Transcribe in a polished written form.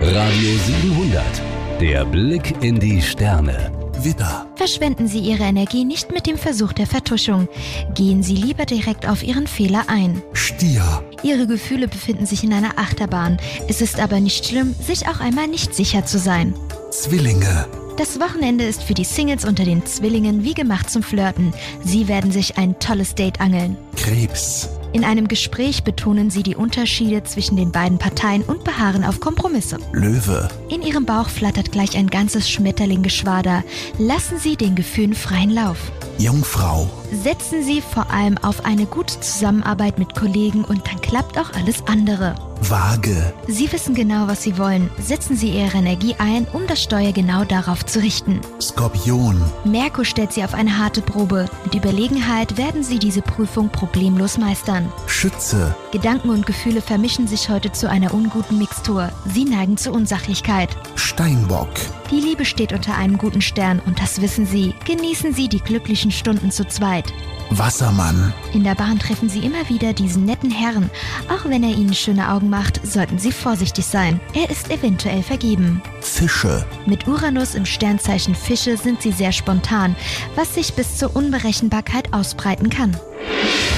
Radio 700. Der Blick in die Sterne. Widder. Verschwenden Sie Ihre Energie nicht mit dem Versuch der Vertuschung. Gehen Sie lieber direkt auf Ihren Fehler ein. Stier. Ihre Gefühle befinden sich in einer Achterbahn. Es ist aber nicht schlimm, sich auch einmal nicht sicher zu sein. Zwillinge. Das Wochenende ist für die Singles unter den Zwillingen wie gemacht zum Flirten. Sie werden sich ein tolles Date angeln. Krebs. In einem Gespräch betonen Sie die Unterschiede zwischen den beiden Parteien und beharren auf Kompromisse. Löwe. In Ihrem Bauch flattert gleich ein ganzes Schmetterlinggeschwader. Lassen Sie den Gefühlen freien Lauf. Jungfrau. Setzen Sie vor allem auf eine gute Zusammenarbeit mit Kollegen und dann klappt auch alles andere. Waage. Sie wissen genau, was Sie wollen. Setzen Sie Ihre Energie ein, um das Steuer genau darauf zu richten. Skorpion. Merkur stellt Sie auf eine harte Probe. Mit Überlegenheit werden Sie diese Prüfung problemlos meistern. Schütze. Gedanken und Gefühle vermischen sich heute zu einer unguten Mixtur. Sie neigen zur Unsachlichkeit. Steinbock. Die Liebe steht unter einem guten Stern und das wissen Sie. Genießen Sie die glücklichen Stunden zu zweit. Wassermann. In der Bahn treffen Sie immer wieder diesen netten Herrn. Auch wenn er Ihnen schöne Augen macht, sollten Sie vorsichtig sein. Er ist eventuell vergeben. Fische. Mit Uranus im Sternzeichen Fische sind Sie sehr spontan, was sich bis zur Unberechenbarkeit ausbreiten kann.